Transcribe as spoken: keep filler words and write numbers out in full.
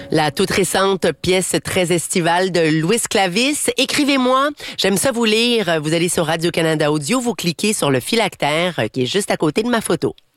La toute récente pièce très estivale de Louis Clavis. Écrivez-moi, j'aime ça vous lire. Vous allez sur Radio-Canada Audio, vous cliquez sur le phylactère qui est juste à côté de ma photo.